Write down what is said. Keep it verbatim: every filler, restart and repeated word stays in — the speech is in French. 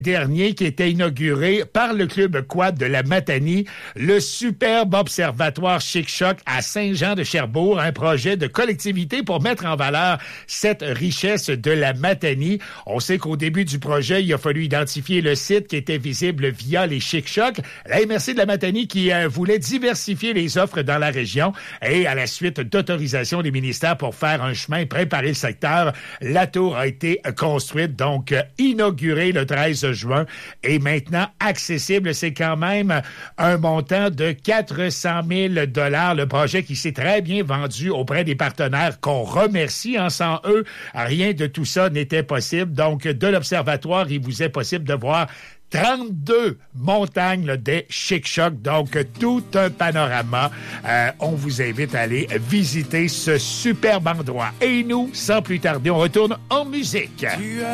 dernier qui était inauguré par le club quad de la Matanie, le superbe observatoire Chic-Choc à Saint-Jean-de-Cherbourg, un projet de collectivité pour mettre en valeur cette richesse de la Matanie. On sait qu'au début du projet, il a fallu identifier le site qui était visible via les Chic-Choc. La M R C de la Matanie qui euh, voulait diversifier les offres dans la région et à la suite d'autorisation des ministères pour faire un chemin, préparer le secteur, la tour a été construite, donc euh, inaugurée le treize juin et maintenant accessible. C'est quand même un montant de quatre cent mille dollars. Le projet qui s'est très bien vendu auprès des partenaires qu'on remercie. En sans eux, rien de tout ça n'était possible. Donc, de l'observatoire, il vous est possible de voir trente-deux montagnes là, des Chic-Choc, donc tout un panorama. Euh, on vous invite à aller visiter ce superbe endroit. Et nous, sans plus tarder, on retourne en musique.